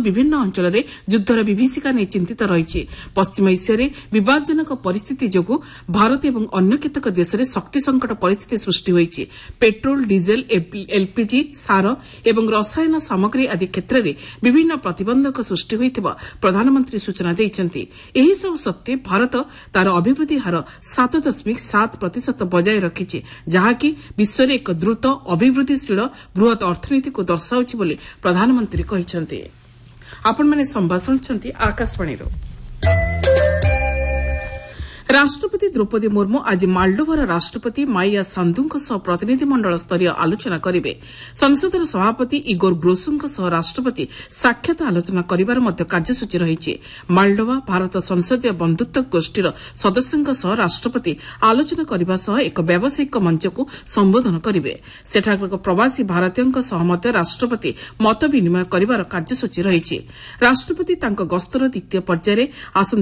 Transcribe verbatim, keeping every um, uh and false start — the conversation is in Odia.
ବିଭିନ୍ନ ଅଞ୍ଚଳରେ ଯୁଦ୍ଧର ବିଭୀଷିକା ନେଇ ଚିନ୍ତିତ ରହିଛି। ପଶ୍ଚିମ ଏସିଆରେ ବିବାଦଜନକ ପରିସ୍ଥିତି ଯୋଗୁଁ ଭାରତ ଏବଂ ଅନ୍ୟ କେତେକ ଦେଶରେ ଶକ୍ତି ସଙ୍କଟ ପରିସ୍ଥିତି ସୃଷ୍ଟି ହୋଇଛି। ପେଟ୍ରୋଲ, ଡିଜେଲ, ଏଲ୍ପିଜି, ସାର ଏବଂ ରସାୟନ ସାମଗ୍ରୀ ଆଦି କ୍ଷେତ୍ରରେ ବିଭିନ୍ନ ପ୍ରତିବନ୍ଧକ ସୃଷ୍ଟି ହୋଇଥିବା ପ୍ରଧାନମନ୍ତ୍ରୀ ସୂଚନା ଦେଇଛନ୍ତି। ଏହିସବୁ ସତ୍ତ୍ୱେ ଭାରତ ତାର ଅଭିବୃଦ୍ଧି ହାର ସାତ ଦଶମିକ ସାତ ପ୍ରତିଶତ ବଜାୟ ରଖିଛି, ଯାହାକି ବିଶ୍ୱରେ ଏକ ଦ୍ରୁତ ଅଭିବୃଦ୍ଧିଶୀଳ ବୃହତ ଅର୍ଥନୀତିକୁ ଦର୍ଶାଉଛି ବୋଲି ପ୍ରଧାନମନ୍ତ୍ରୀ କହିଛନ୍ତି। ଆପଣମାନେ ସମ୍ବାଦ ଶୁଣୁଛନ୍ତି ଆକାଶବାଣୀରୁ। ରାଷ୍ଟ୍ରପତି ଦ୍ରୌପଦୀ ମୁର୍ମୁ ଆଜି ମାଲଡୋଭାର ରାଷ୍ଟ୍ରପତି ମାଇୟା ସାନ୍ଦୁଙ୍କ ସହ ପ୍ରତିନିଧିମଣ୍ଡଳ ସ୍ତରୀୟ ଆଲୋଚନା କରିବେ। ସଂସଦର ସଭାପତି ଇଗୋର ଗ୍ରୋସୁଙ୍କ ସହ ରାଷ୍ଟ୍ରପତି ସାକ୍ଷାତ ଆଲୋଚନା କରିବାର ମଧ୍ୟ କାର୍ଯ୍ୟସୂଚୀ ରହିଛି। ମାଲଡୋଭା ଭାରତ ସଂସଦୀୟ ବନ୍ଧୁତ୍ୱ ଗୋଷ୍ଠୀର ସଦସ୍ୟଙ୍କ ସହ ରାଷ୍ଟ୍ରପତି ଆଲୋଚନା କରିବା ସହ ଏକ ବ୍ୟାବସାୟିକ ମଞ୍ଚକୁ ସମ୍ବୋଧନ କରିବେ। ସେଠାକାର ପ୍ରବାସୀ ଭାରତୀୟଙ୍କ ସହ ମଧ୍ୟ ରାଷ୍ଟ୍ରପତି ମତ ବିନିମୟ କରିବାର କାର୍ଯ୍ୟସୂଚୀ ରହିଛି। ରାଷ୍ଟ୍ରପତି ତାଙ୍କ ଗସ୍ତର ଦ୍ୱିତୀୟ ପର୍ଯ୍ୟାୟରେ ଆସନ୍ତା